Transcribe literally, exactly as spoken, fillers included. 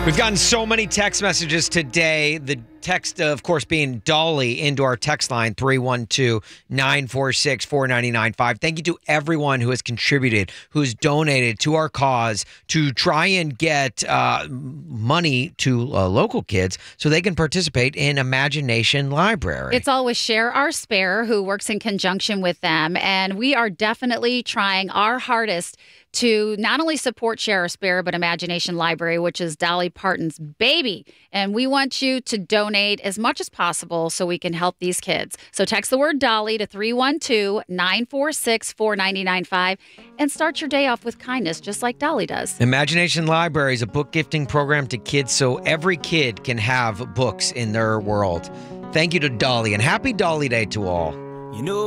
We've gotten so many text messages today. The text, of course, being Dolly into our text line, three one two, nine four six, four nine nine five. Thank you to everyone who has contributed, who's donated to our cause to try and get uh, money to uh, local kids so they can participate in Imagination Library. It's all with Share Our Spare, who works in conjunction with them. And we are definitely trying our hardest to not only support Share Our Spare, but Imagination Library, which is Dolly Parton's baby. And we want you to donate as much as possible so we can help these kids. So text the word Dolly to three one two, nine four six, four nine nine five and start your day off with kindness, just like Dolly does. Imagination Library is a book gifting program to kids so every kid can have books in their world. Thank you to Dolly, and happy Dolly Day to all. You know